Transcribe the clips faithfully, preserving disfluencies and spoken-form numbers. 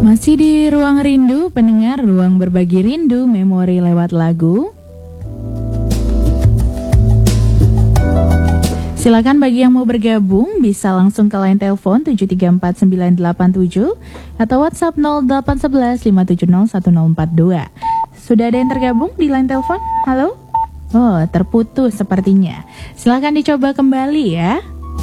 Masih di Ruang Rindu, pendengar, ruang berbagi rindu, memori lewat lagu. Silakan bagi yang mau bergabung, bisa langsung ke line telepon tujuh tiga empat sembilan delapan tujuh atau WhatsApp nol delapan satu satu lima tujuh nol satu nol empat dua. Sudah ada yang tergabung di line telepon? Halo? Oh, terputus sepertinya. Silakan dicoba kembali ya.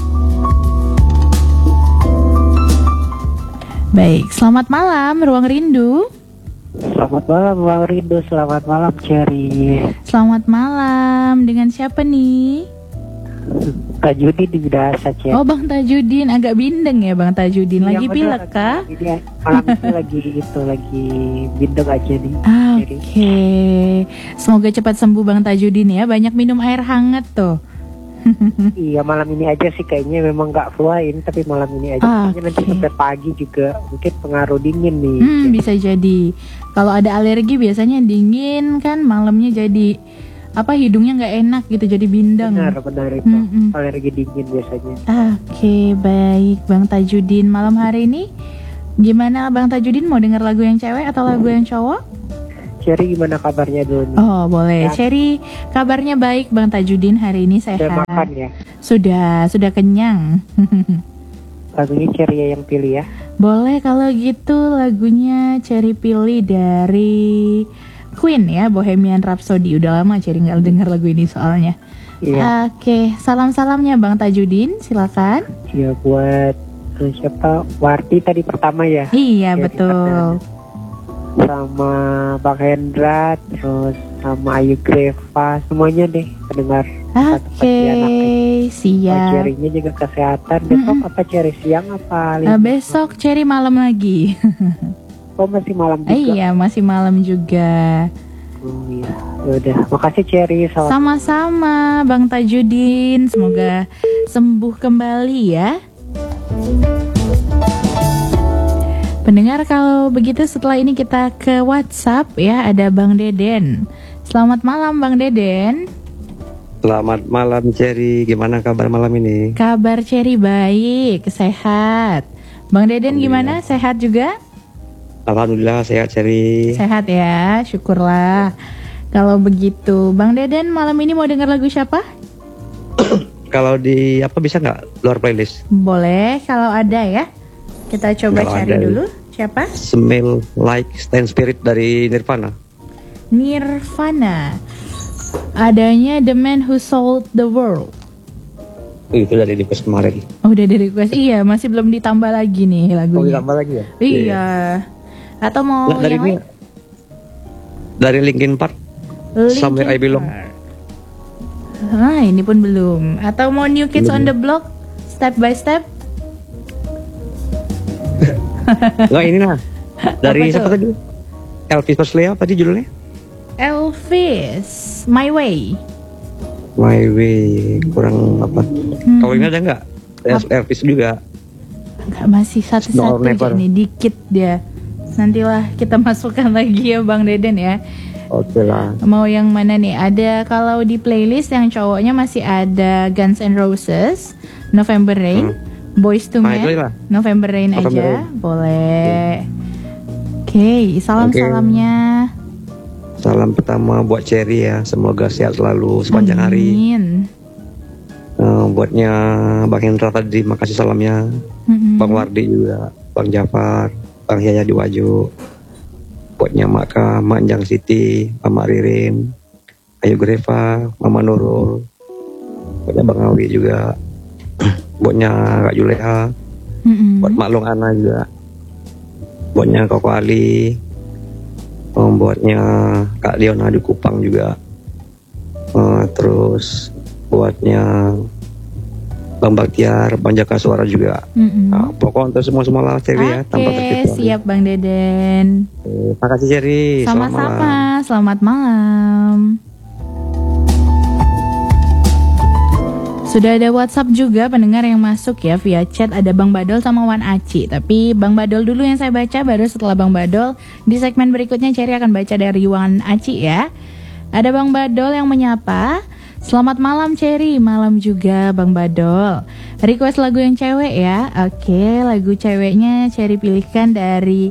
Baik, selamat malam Ruang Rindu. Selamat malam Ruang Rindu, selamat malam Cherry. Selamat malam, dengan siapa nih? Tajudin di Bidasa, Cherry. Oh, Bang Tajudin, agak bindeng ya Bang Tajudin. Lagi ya, pilek kah? Ini malam itu lagi itu lagi bindeng aja nih. Oke, okay. Semoga cepat sembuh Bang Tajudin ya. Banyak minum air hangat tuh. Iya, malam ini aja sih kayaknya memang nggak fluin, tapi malam ini aja. Okay. Nanti sampai pagi juga mungkin pengaruh dingin nih. Hmm, bisa jadi. Kalau ada alergi biasanya dingin kan, malamnya jadi apa hidungnya nggak enak gitu, jadi bindeng. Benar, benar itu. Hmm-hmm. Alergi dingin biasanya. Oke, okay, baik Bang Tajudin. Malam hari ini gimana Bang Tajudin, mau dengar lagu yang cewek atau lagu yang cowok? Cherry gimana kabarnya dulu nih? Oh boleh, ya. Cherry kabarnya baik Bang Tajudin, hari ini sehat. Sudah makan ya? Sudah, sudah kenyang. Lagunya Cherry yang pilih ya? Boleh kalau gitu lagunya Cherry pilih dari Queen ya, Bohemian Rhapsody. Udah lama Cherry nggak dengar lagu ini soalnya. Iya. Oke, salam-salamnya Bang Tajudin, silakan. Iya, buat siapa? Warti tadi pertama ya? Iya, Cherry betul. Sama Bang Hendra, terus sama Ayu Greva, semuanya deh pendengar. Oke, okay, siap. Cherry-nya juga kesehatan. Besok mm-hmm. apa Cherry, siang apa? Uh, besok Cherry malam lagi. Oh masih malam juga? Iya masih malam juga. Oh iya, udah. Makasih Cherry. Salam. Sama-sama Bang Tajudin, semoga sembuh kembali ya. Pendengar, kalau begitu setelah ini kita ke WhatsApp ya, ada Bang Deden. Selamat malam Bang Deden. Selamat malam Cherry, gimana kabar malam ini? Kabar Cherry baik, sehat. Bang Deden gimana, sehat juga? Alhamdulillah sehat Cherry. Sehat ya, syukurlah. Kalau begitu, Bang Deden malam ini mau dengar lagu siapa? Kalau di apa bisa nggak luar playlist? Boleh, kalau ada ya. Kita coba kalau cari dulu. Siapa? Smell Like Teen Spirit dari Nirvana. Nirvana. Adanya The Man Who Sold the World. Oh, itu dari request kemarin. Oh, udah dari request. Iya, masih belum ditambah lagi nih lagunya. Oh, ditambah lagi ya? Iya. Yeah. Atau mau nah, dari yang ini, lain? Dari Linkin Park. Linkin Somewhere I Belong. Nah, ini pun belum. Atau mau New Kids belum. On the Block, Step by Step? Enggak, ini nah. Dari siapa tadi? Elvis Presley apa tadi judulnya? Elvis, My Way. My Way, kurang apa? Hmm. Kalau ini ada nggak? Elvis juga. Enggak, masih satu-satu aja nih, dikit dia. Nantilah kita masukkan lagi ya Bang Deden ya. Oke lah. Mau yang mana nih? Ada kalau di playlist yang cowoknya masih ada Guns N' Roses, November Rain. Hmm. Boys to Men, November Rain November aja, Rain. Boleh. Oke, okay, salam-salamnya. Salam pertama buat Cherry ya, semoga sehat selalu sepanjang Amin. hari. Uh, buatnya Bang Hendra tadi, makasih salamnya. Mm-hmm. Bang Wardi juga, Bang Jafar, Bang Yaya di Waju. Buatnya Maka, Manjang Siti, Mama Ririn, Ayu Greva, Mama Nurul. Buatnya Bang Awi juga. Buatnya Kak Juleha, mm-hmm. buat Maklung Ana juga, buatnya Koko Ali, um, buatnya Kak Leona di Kupang juga, uh, terus buatnya Bang Baktiar, Bang Jaka Suara juga. Mm-hmm. Nah, pokoknya untuk semua-semua lah Cherry ya, tanpa terkecuali. Siap Bang Deden. Terima eh, kasih Cherry. Sama-sama, selamat malam. Sudah ada WhatsApp juga pendengar yang masuk ya via chat, ada Bang Badol sama Wan Aci. Tapi Bang Badol dulu yang saya baca, baru setelah Bang Badol di segmen berikutnya Cherry akan baca dari Wan Aci ya. Ada Bang Badol yang menyapa. Selamat malam Cherry, malam juga Bang Badol. Request lagu yang cewek ya. Oke, lagu ceweknya Cherry pilihkan dari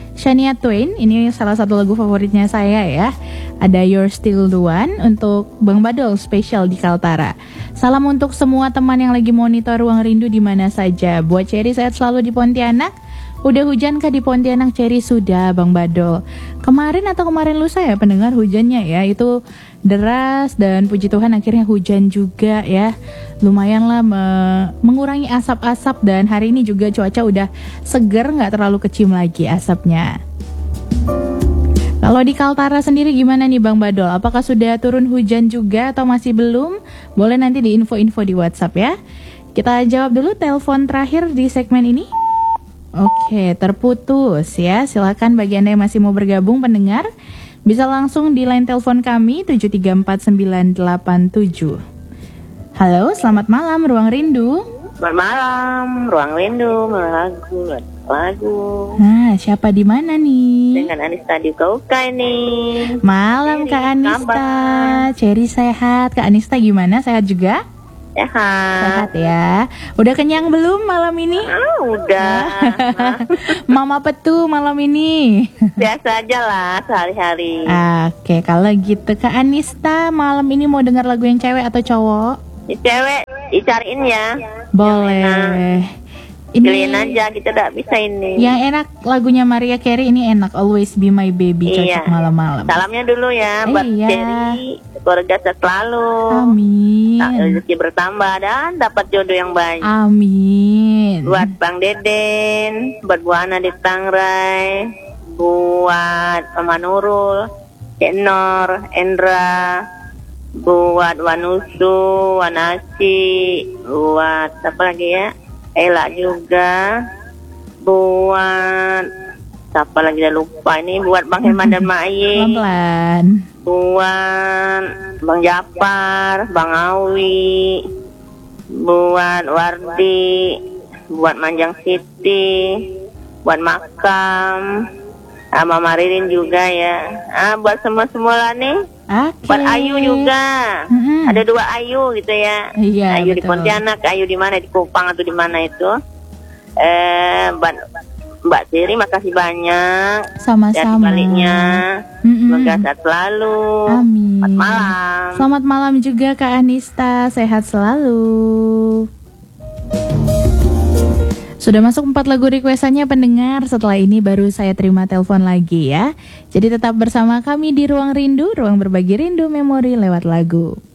Shania Twain, ini salah satu lagu favoritnya saya ya. Ada You're Still the One untuk Bang Badol spesial di Kaltara. Salam untuk semua teman yang lagi monitor Ruang Rindu di mana saja. Buat Cherry sehat selalu di Pontianak. Udah hujan kah di Pontianak, Cherry? Sudah, Bang Badol. Kemarin atau kemarin lusa ya pendengar hujannya ya, itu deras dan puji Tuhan akhirnya hujan juga ya. Lumayan lah me- mengurangi asap-asap dan hari ini juga cuaca udah seger, nggak terlalu kecium lagi asapnya. Kalau di Kaltara sendiri gimana nih Bang Badol? Apakah sudah turun hujan juga atau masih belum? Boleh nanti di info-info di WhatsApp ya. Kita jawab dulu telepon terakhir di segmen ini. Oke, terputus ya. Silakan bagi Anda yang masih mau bergabung pendengar, bisa langsung di line telepon kami tujuh tiga empat sembilan delapan tujuh. Halo, selamat malam Ruang Rindu. Selamat malam, Ruang Rindu, lagu, lagu. Nah, siapa di mana nih? Dengan Anista di Kaukai nih. Malam Kak Anista. Cherry sehat. Kak Anista gimana? Sehat juga? Sehat. Sehat ya. Udah kenyang belum malam ini? Ah, udah. Mama petu malam ini. Biasa aja lah sehari-hari. Oke, kalau gitu Kak Anista malam ini mau dengar lagu yang cewek atau cowok? Ini cewek dicariin ya. Boleh. Ini pilihin aja, kita tidak bisa ini. Yang enak lagunya Mariah Carey ini enak, Always Be My Baby, cocok iya. malam-malam. Salamnya dulu ya, eh, buat iya. Cherry, keluarga selalu. Amin. Rezeki bertambah dan dapat jodoh yang banyak. Amin. Buat Bang Deden, buat Bu Ana di Tangrai, buat Mama Nurul, Cek Nor, Endra, buat Wanusu, Wanasi, buat apa lagi ya? Ella juga, buat siapa lagi dah lupa ini, buat Bang Herman dan Mak Aye, pelan-pelan, buat Bang Japar, Bang Awi, buat Wardi, buat Manjang Siti, buat Makam, sama Maririn juga ya. Ah, buat semua-semua lah nih. Okay. Buat Ayu juga. Mm-hmm. Ada dua Ayu gitu ya. Iya, Ayu betul. di Pontianak, Ayu di mana, di Kupang atau di mana itu. Eh, Mbak Mbak Siri makasih banyak. Sama-sama. Baliknya. Mm-hmm. Semoga sehat selalu. Amin. Selamat malam. Selamat malam juga Kak Anista, sehat selalu. Sudah masuk empat lagu requestannya pendengar. Setelah ini baru saya terima telepon lagi ya. Jadi tetap bersama kami di Ruang Rindu, ruang berbagi rindu memori lewat lagu.